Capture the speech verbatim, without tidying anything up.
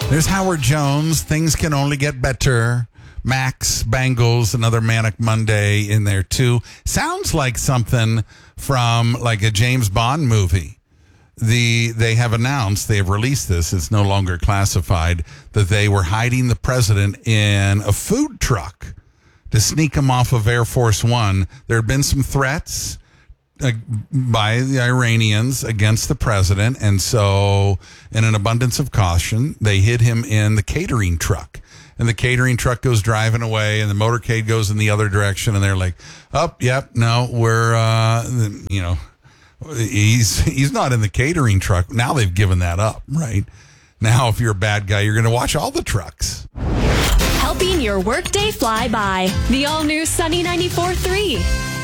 There's Howard Jones. Things can only get better. Max, Bangles, another Manic Monday in there too. Sounds like something from like a James Bond movie. The they have announced, they have released this, it's no longer classified, that they were hiding the president in a food truck to sneak him off of Air Force One. There had been some threats uh, by the Iranians against the president, and so in an abundance of caution, they hid him in the catering truck. And the catering truck goes driving away, and the motorcade goes in the other direction, and they're like, oh, yep, no, we're, uh, you know, he's he's not in the catering truck. Now they've given that up, right? Now, if you're a bad guy, you're going to watch all the trucks. Helping your workday fly by. The all-new Sunny ninety-four point three.